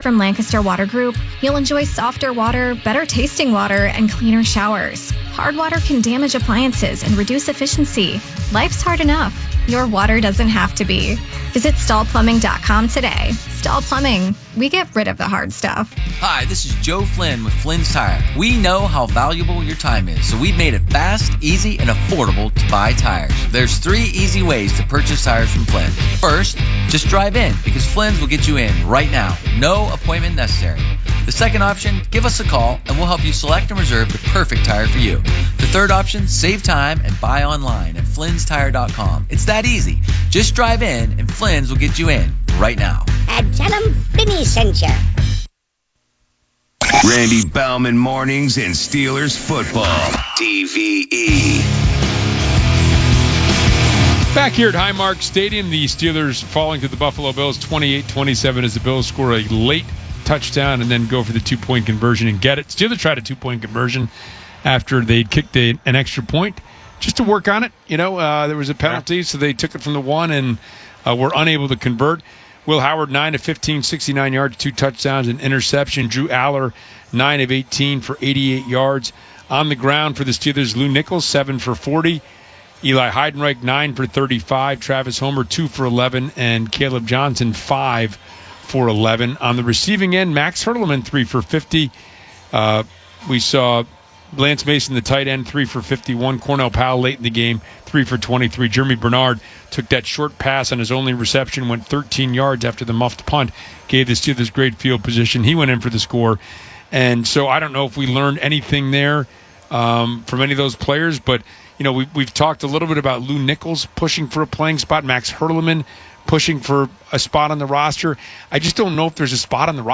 From Lancaster Water Group, you'll enjoy softer water, better tasting water, and cleaner showers. Hard water can damage appliances and reduce efficiency. Life's hard enough. Your water doesn't have to be. Visit stallplumbing.com today. Stall Plumbing. We get rid of the hard stuff. Hi, this is Joe Flynn with Flynn's Tire. We know how valuable your time is, so we've made it fast, easy, and affordable to buy tires. There's 3 easy ways to purchase tires from Flynn. First, just drive in, because Flynn's will get you in right now. No appointment necessary. The second option, give us a call, and we'll help you select and reserve the perfect tire for you. The third option, save time and buy online at flynnstire.com. It's that easy. Just drive in, and Flynn's will get you in right now. And tell them Finney sent you. Randy Baumann Mornings in Steelers football. TVE. Back here at Highmark Stadium, the Steelers falling to the Buffalo Bills 28-27 as the Bills score a late touchdown and then go for the 2-point conversion and get it. Steelers tried a 2-point conversion after they'd kicked an extra point just to work on it. There was a penalty, so they took it from the 1 and were unable to convert. Will Howard, 9 of 15, 69 yards, 2 touchdowns, and interception. Drew Aller, 9 of 18 for 88 yards. On the ground for the Steelers, Lou Nichols, 7 for 40. Eli Heidenreich, 9 for 35. Travis Homer, 2 for 11. And Caleb Johnson, 5 for 11. On the receiving end, Max Hurleman, 3 for 50. We saw Lance Mason, the tight end, 3 for 51. Cornell Powell late in the game, 3 for 23. Jeremy Bernard took that short pass on his only reception, went 13 yards after the muffed punt, gave the Steelers great field position. He went in for the score. And so I don't know if we learned anything there from any of those players, but we've talked a little bit about Lou Nichols pushing for a playing spot, Max Hurleman pushing for a spot on the roster. I just don't know if there's a spot on the roster